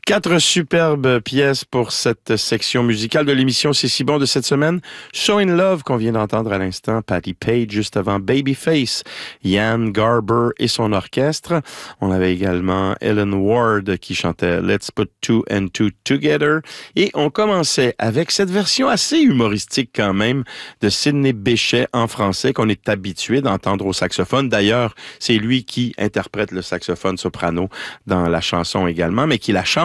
4 superbes pièces pour cette section musicale de l'émission C'est si bon de cette semaine. So in Love qu'on vient d'entendre à l'instant, Patti Page juste avant Babyface, Ian Garber et son orchestre. On avait également Ellen Ward qui chantait Let's Put Two and Two Together. Et on commençait avec cette version assez humoristique quand même de Sidney Bechet en français qu'on est habitué d'entendre au saxophone. D'ailleurs, c'est lui qui interprète le saxophone soprano dans la chanson également, mais qui la chante